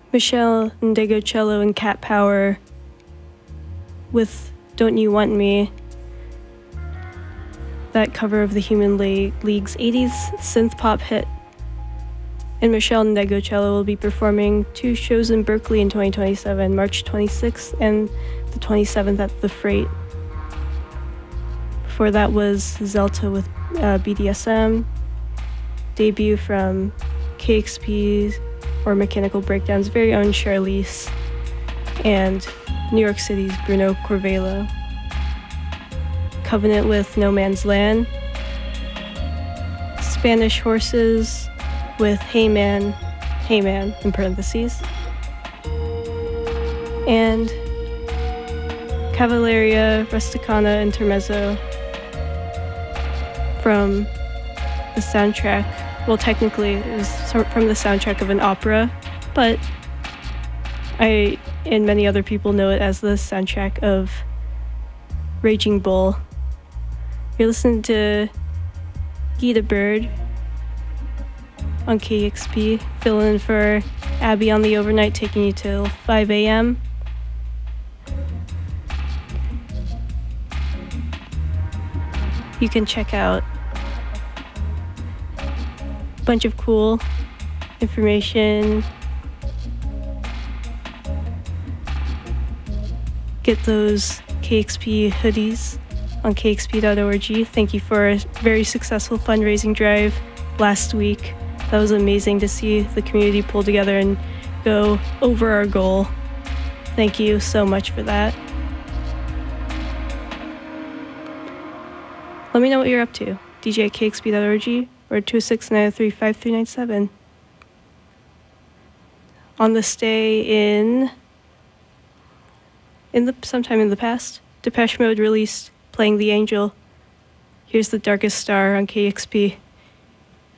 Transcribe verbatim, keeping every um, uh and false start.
Michelle Ndegocello and Cat Power with Don't You Want Me, that cover of the Human Le- League's eighties synth pop hit. And Michelle Ndegocello will be performing two shows in Berkeley in twenty twenty-seven, March twenty-sixth and the twenty-seventh at The Freight. Before that was Zelta with uh, B D S M, debut from K X P or Mechanical Breakdown's very own Charlize, and New York City's Bruno Corvello. Covenant with No Man's Land, Spanish Horses with Hey Man, Hey Man in parentheses, and Cavalleria Rusticana Intermezzo from the soundtrack. Well, technically it was from the soundtrack of an opera, but I and many other people know it as the soundtrack of Raging Bull. You're listening to Gita Bird on K X P, filling in for Abby on the overnight, taking you till five a.m. You can check out a bunch of cool information. Get those K X P hoodies on K X P dot org. Thank you for a very successful fundraising drive last week. That was amazing to see the community pull together and go over our goal. Thank you so much for that. Let me know what you're up to. D J at K X P dot org or two six nine three five three nine seven. On this day in in the sometime in the past, Depeche Mode released Playing the Angel. Here's The Darkest Star on K X P.